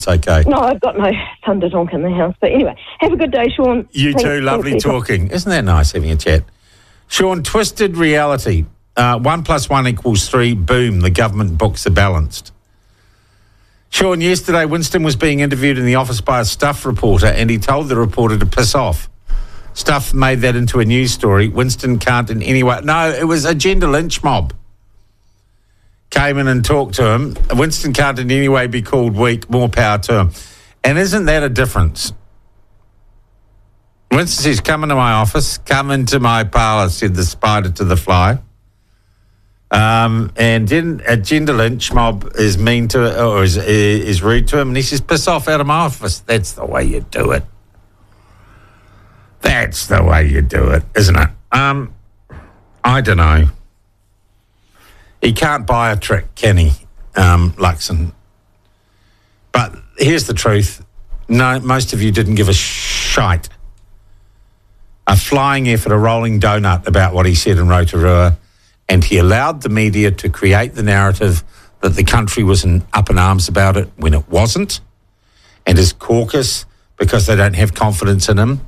It's okay. No, I've got my thunder donk in the house. But anyway, have a good day, Sean. You Thanks. too. Lovely talking. Isn't that nice having a chat? Sean, twisted reality. 1 + 1 = 3. Boom. The government books are balanced. Sean, yesterday Winston was being interviewed in the office by a Stuff reporter and he told the reporter to piss off. Stuff made that into a news story. Winston can't in any way... No, it was a gender lynch mob. Came in and talked to him. Winston can't in any way be called weak. More power to him. And isn't that a difference? Winston says, come into my office, come into my parlour, said the spider to the fly. And then a gender lynch mob is mean to or is rude to him, and he says, piss off out of my office. That's the way you do it. That's the way you do it, isn't it? I don't know. He can't buy a trick, can he, Luxon? But here's the truth. No, most of you didn't give a shite. A flying effort, a rolling donut about what he said in Rotorua, and he allowed the media to create the narrative that the country was up in arms about it when it wasn't, and his caucus, because they don't have confidence in him,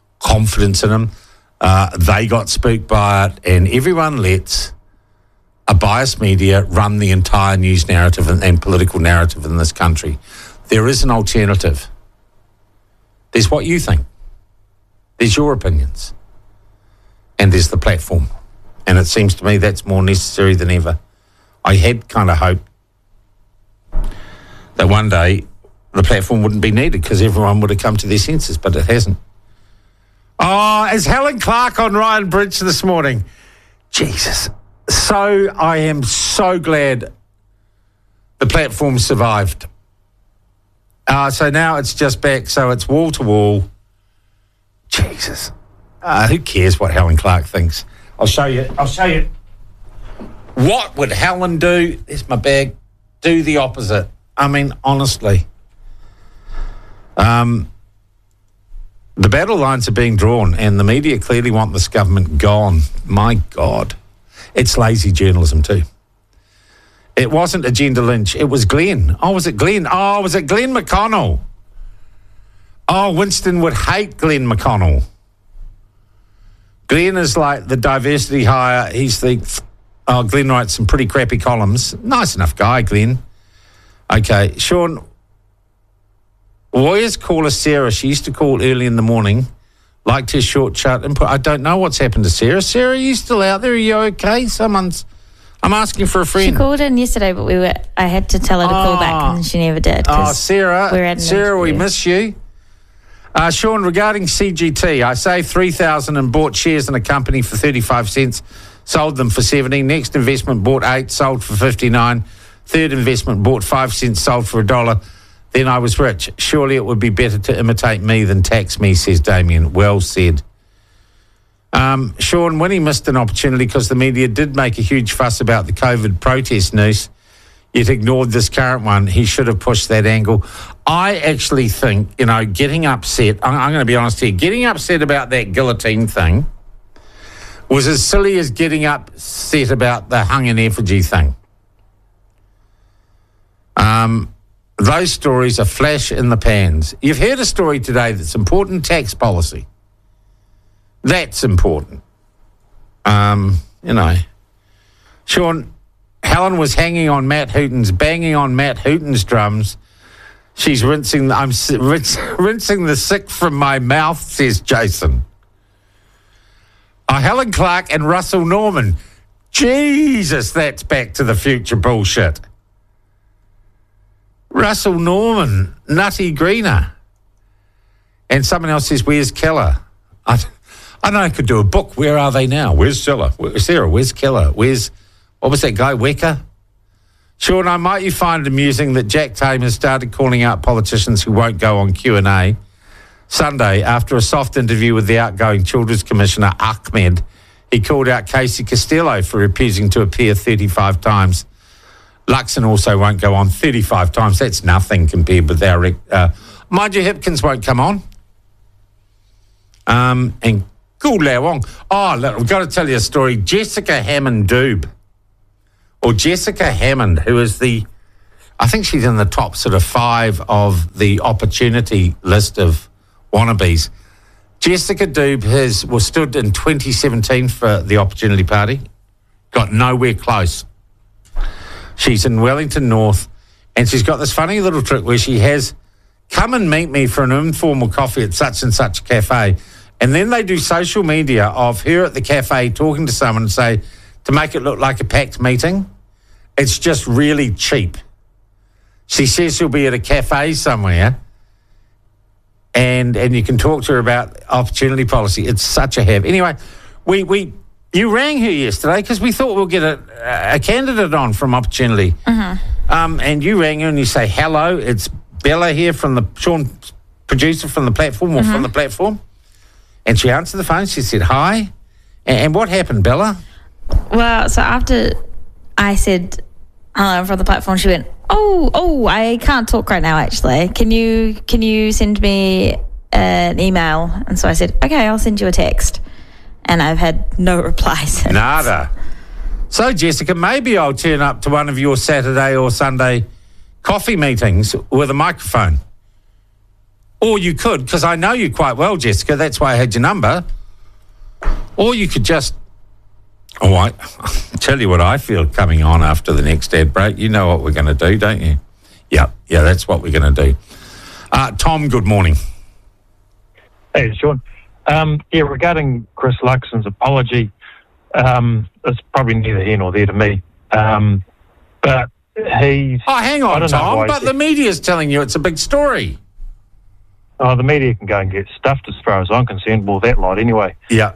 they got spooked by it, and everyone lets a biased media run the entire news narrative and political narrative in this country. There is an alternative. There's what you think. There's your opinions. And there's the platform. And it seems to me that's more necessary than ever. I had kind of hoped that one day the platform wouldn't be needed because everyone would have come to their senses, but it hasn't. Oh, is Helen Clark on Ryan Bridge this morning? Jesus. So I am so glad the platform survived. So now it's just back, so it's wall to wall. Jesus. Who cares what Helen Clark thinks? I'll show you. What would Helen do? There's my bag. Do the opposite. I mean, honestly. The battle lines are being drawn and the media clearly want this government gone. My God. It's lazy journalism too. It wasn't a gender lynch. It was Glenn. Oh, was it Glenn? Oh, was it Glenn McConnell? Oh, Winston would hate Glenn McConnell. Glenn is like the diversity hire. Glenn writes some pretty crappy columns. Nice enough guy, Glenn. Okay, Sean, Warriors caller Sarah, she used to call early in the morning, liked her short chat input. I don't know what's happened to Sarah. Sarah, are you still out there? Are you okay? I'm asking for a friend. She called in yesterday, but I had to tell her to call back and she never did. Sarah, we miss you. Sean, regarding CGT, I saved $3,000 and bought shares in a company for 35 cents, sold them for 70. Next investment bought 8, sold for 59. Third investment bought 5 cents, sold for $1. Then I was rich. Surely it would be better to imitate me than tax me, says Damien. Well said. Sean, when he missed an opportunity because the media did make a huge fuss about the COVID protest news, yet ignored this current one, he should have pushed that angle. I actually think, getting upset, I'm going to be honest here, getting upset about that guillotine thing was as silly as getting upset about the hung in effigy thing. Those stories are flash in the pans. You've heard a story today that's important, tax policy. That's important. Sean, Helen was banging on Matt Hooton's drums. She's rinsing the sick from my mouth, says Jason. Helen Clark and Russell Norman. Jesus, that's Back to the Future bullshit. Russell Norman, nutty greener. And someone else says, where's Keller? I know I could do a book. Where are they now? Where's Sarah? Where's Keller? What was that guy, Wecker? Sean, might you find it amusing that Jack Tame has started calling out politicians who won't go on Q&A? Sunday, after a soft interview with the outgoing Children's Commissioner, Ahmed, he called out Casey Costello for refusing to appear 35 times. Luxon also won't go on 35 times. That's nothing compared with our... mind you, Hipkins won't come on. And Gul Lao Wong. Oh, look, I've got to tell you a story. Jessica Hammond-Doob, or Jessica Hammond, who is the... I think she's in the top sort of 5 of the opportunity list of wannabes. Jessica Doob was stood in 2017 for the Opportunity Party, got nowhere close. She's in Wellington North, and she's got this funny little trick where she has, come and meet me for an informal coffee at such and such cafe, and then they do social media of her at the cafe talking to someone and say, to make it look like a packed meeting. It's just really cheap. She says she'll be at a cafe somewhere, and you can talk to her about opportunity policy. It's such a have. Anyway, you rang her yesterday because we thought we'll get a candidate on from Opportunity. And you rang her and you say, hello, it's Bella here from the Sean, producer from the platform, or from the platform. And she answered the phone. She said, hi. And what happened, Bella? Well, so after I said hello from the platform, she went, oh, I can't talk right now, actually. Can you send me an email? And so I said, okay, I'll send you a text. And I've had no reply since. Nada. So, Jessica, maybe I'll turn up to one of your Saturday or Sunday coffee meetings with a microphone. Or you could, because I know you quite well, Jessica, that's why I had your number. Or you could just... Oh, I tell you what I feel coming on after the next ad break. You know what we're going to do, don't you? Yeah, that's what we're going to do. Tom, good morning. Hey, Sean. Regarding Chris Luxon's apology, it's probably neither here nor there to me. But he's... Oh, hang on, Tom, but the media's telling you it's a big story. Oh, the media can go and get stuffed as far as I'm concerned. Well, that lot anyway. Yeah.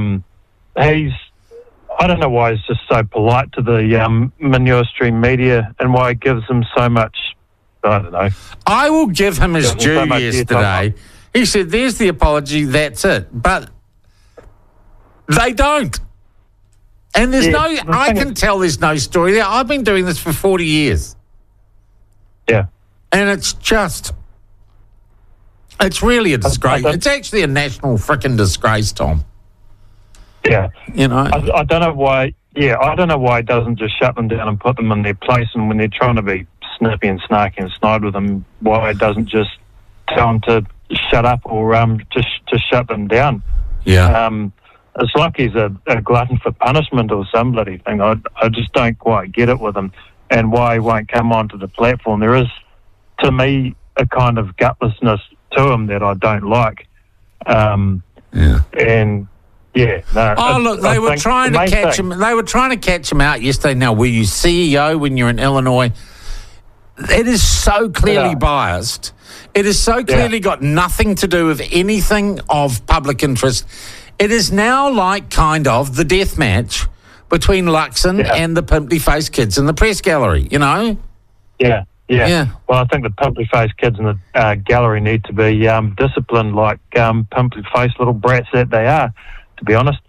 I don't know why he's just so polite to the manure stream media and why he gives them so much, I don't know. I will give him his due yesterday. He said, there's the apology, that's it. But they don't. And there's I can tell there's no story there. I've been doing this for 40 years. Yeah. And it's really a disgrace. It's actually a national frickin' disgrace, Tom. Yeah. You know? I don't know why, he doesn't just shut them down and put them in their place, and when they're trying to be snippy and snarky and snide with them, why he doesn't just tell them to shut up or just shut them down. Yeah. It's like he's a glutton for punishment or some bloody thing. I just don't quite get it with him, and why he won't come onto the platform. There is, to me, a kind of gutlessness to him that I don't like. And yeah, no. Oh, look, they were trying to catch him. They were trying to catch him out yesterday. Now, were you CEO when you're in Illinois? It is so clearly biased. It has so clearly got nothing to do with anything of public interest. It is now like kind of the death match between Luxon and the pimply-faced kids in the press gallery, you know? Yeah. Well, I think the pimply-faced kids in the gallery need to be disciplined like pimply-faced little brats that they are, to be honest.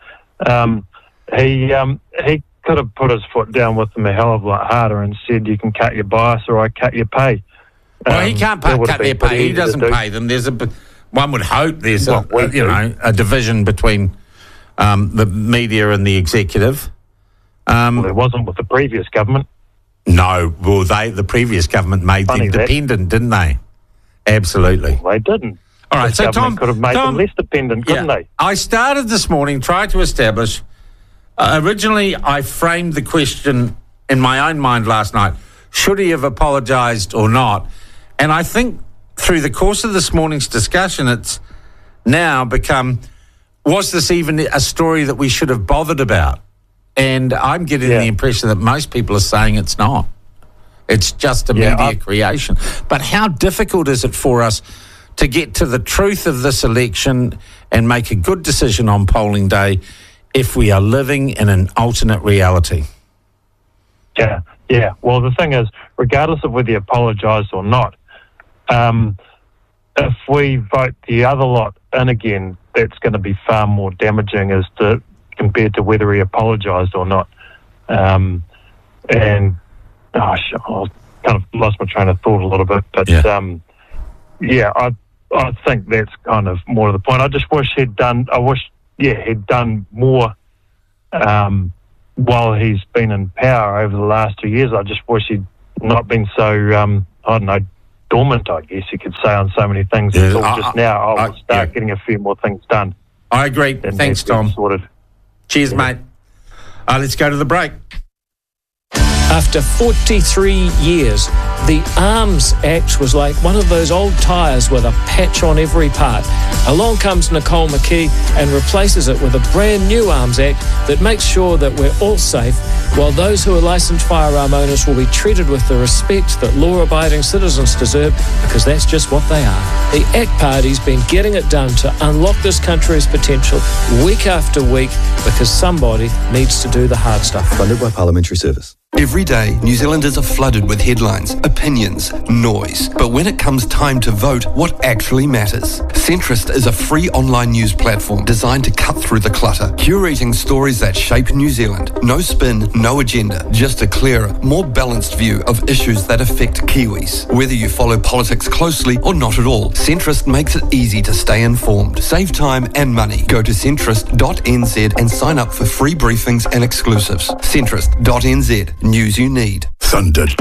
He could have put his foot down with them a hell of a lot harder and said, you can cut your bias or I cut your pay. Well, he can't cut their pay. He doesn't pay them. One would hope there's a division between the media and the executive. Well, there wasn't with the previous government. No, well, the previous government made them dependent, didn't they? Absolutely. Well, they didn't. All right, so Tom could have made them less dependent, couldn't they? I started this morning trying to establish. Originally, I framed the question in my own mind last night: should he have apologised or not? And I think through the course of this morning's discussion, it's now become: was this even a story that we should have bothered about? And I'm getting the impression that most people are saying it's not. It's just a media creation. But how difficult is it for us to get to the truth of this election and make a good decision on polling day if we are living in an alternate reality? Yeah. Well, the thing is, regardless of whether you apologise or not, if we vote the other lot in again, that's going to be far more damaging compared to whether he apologised or not. I kind of lost my train of thought a little bit, but I think that's kind of more to the point. I just wish he'd done more while he's been in power over the last 2 years. I just wish he'd not been so, I don't know, dormant, I guess you could say, on so many things. Yeah, Until just now, I will start getting a few more things done. I agree. Thanks, Tom. Sorted. Cheers, mate. Let's go to the break. After 43 years, the Arms Act was like one of those old tyres with a patch on every part. Along comes Nicole McKee and replaces it with a brand new Arms Act that makes sure that we're all safe, while those who are licensed firearm owners will be treated with the respect that law-abiding citizens deserve, because that's just what they are. The ACT Party's been getting it done to unlock this country's potential week after week, because somebody needs to do the hard stuff. Funded by Parliamentary Service. Every day, New Zealanders are flooded with headlines, opinions, noise. But when it comes time to vote, what actually matters? Centrist is a free online news platform designed to cut through the clutter, curating stories that shape New Zealand. No spin, no agenda, just a clearer, more balanced view of issues that affect Kiwis. Whether you follow politics closely or not at all, Centrist makes it easy to stay informed. Save time and money. Go to centrist.nz and sign up for free briefings and exclusives. Centrist.nz. News you need. Thunder